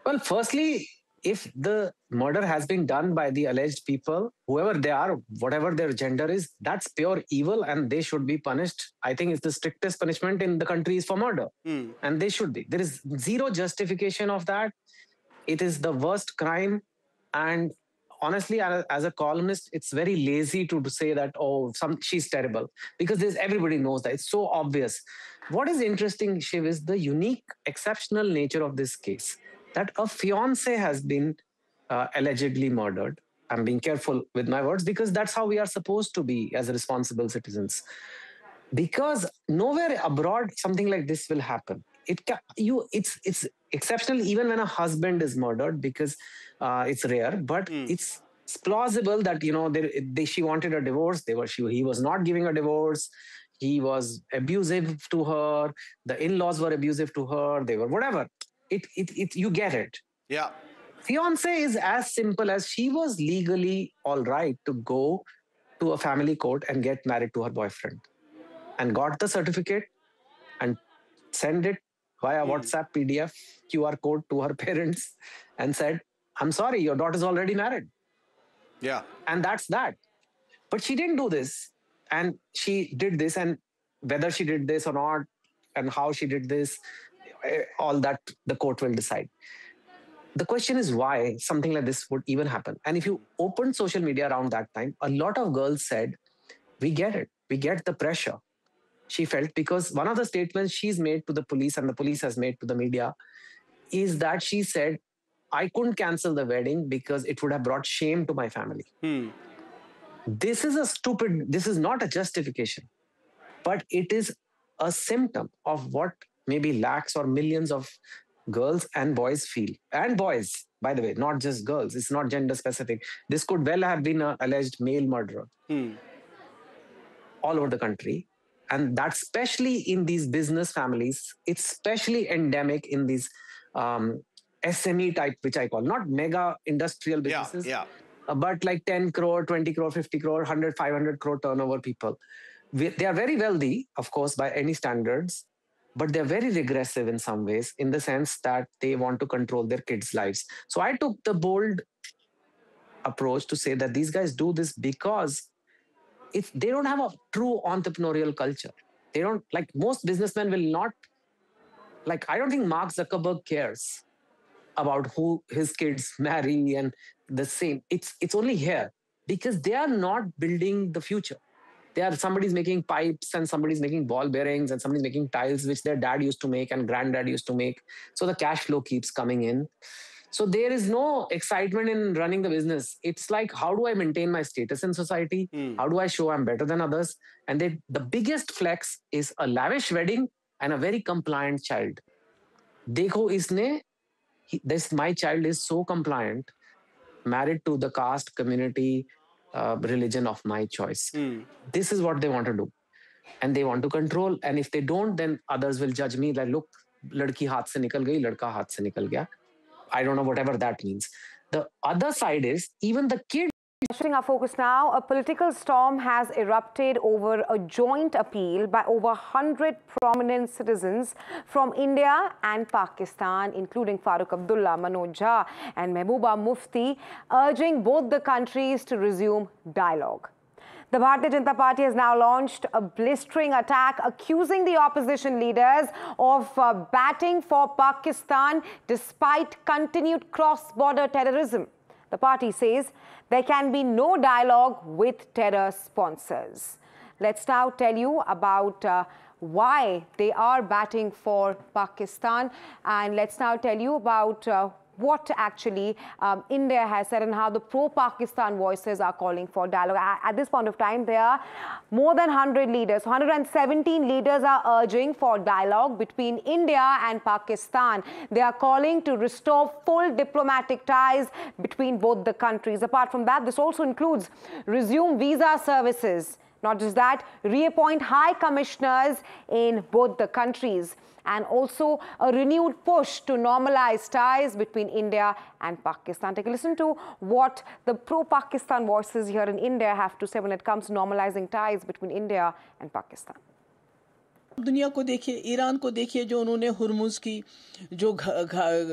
Well, firstly, if the murder has been done by the alleged people, whoever they are, whatever their gender is, that's pure evil and they should be punished. I think it's the strictest punishment in the country is for murder. And they should be. There is zero justification of that. It is the worst crime. And honestly, as a columnist, it's very lazy to say that, oh, she's terrible, because everybody knows that. It's so obvious. What is interesting, Shiv, is the unique, exceptional nature of this case, that a fiance has been allegedly murdered. I'm being careful with my words because that's how we are supposed to be as responsible citizens. Because nowhere abroad something like this will happen. It's exceptional even when a husband is murdered, because it's rare, but it's plausible that she wanted a divorce. He was not giving a divorce. He was abusive to her. The in-laws were abusive to her. They were whatever. You get it. Yeah. Fiance is as simple as she was legally all right to go to a family court and get married to her boyfriend, and got the certificate and send it via WhatsApp PDF QR code to her parents and said, I'm sorry, your daughter's already married. Yeah. And that's that. But she didn't do this. And she did this, and whether she did this or not and how she did this, all that the court will decide. The question is why something like this would even happen. And if you open social media around that time, a lot of girls said, we get it. We get the pressure. She felt, because one of the statements she's made to the police and the police has made to the media is that she said, I couldn't cancel the wedding because it would have brought shame to my family. This is not a justification, but it is a symptom of what maybe lakhs or millions of girls and boys feel. And boys, by the way, not just girls. It's not gender specific. This could well have been an alleged male murderer all over the country. And that's especially in these business families. It's especially endemic in these SME type, which I call, not mega industrial businesses, but like 10 crore, 20 crore, 50 crore, 100, 500 crore turnover people. They are very wealthy, of course, by any standards, but they're very regressive in some ways, in the sense that they want to control their kids' lives. So I took the bold approach to say that these guys do this because they don't have a true entrepreneurial culture. They don't, like most businessmen will not, like I don't think Mark Zuckerberg cares about who his kids marry and the same. It's only here because they are not building the future. Somebody's making pipes and somebody's making ball bearings and somebody's making tiles, which their dad used to make and granddad used to make. So the cash flow keeps coming in. So there is no excitement in running the business. It's like, how do I maintain my status in society? How do I show I'm better than others? And the biggest flex is a lavish wedding and a very compliant child. Dekho, my child is so compliant, married to the caste, community, religion of my choice. This is what they want to do. And they want to control. And if they don't, then others will judge me like, look, ladki haath se nikal gayi, ladka haath se nikal gaya. I don't know, whatever that means. The other side is even the kids. Shifting our focus now, a political storm has erupted over a joint appeal by over 100 prominent citizens from India and Pakistan, including Farooq Abdullah, Manoj Jha and Mehbooba Mufti, urging both the countries to resume dialogue. The Bharatiya Janata Party has now launched a blistering attack accusing the opposition leaders of batting for Pakistan despite continued cross-border terrorism. The party says there can be no dialogue with terror sponsors. Let's now tell you about why they are batting for Pakistan, and let's now tell you about what actually India has said and how the pro-Pakistan voices are calling for dialogue. At this point of time, there are more than 100 leaders. 117 leaders are urging for dialogue between India and Pakistan. They are calling to restore full diplomatic ties between both the countries. Apart from that, this also includes resume visa services. Not just that, reappoint high commissioners in both the countries, and also a renewed push to normalize ties between India and Pakistan. Take a listen to what the pro-Pakistan voices here in India have to say when it comes to normalizing ties between India and Pakistan. दुनिया को देखिए, Iran को देखिए, जो उन्होंने हुर्मुज की जो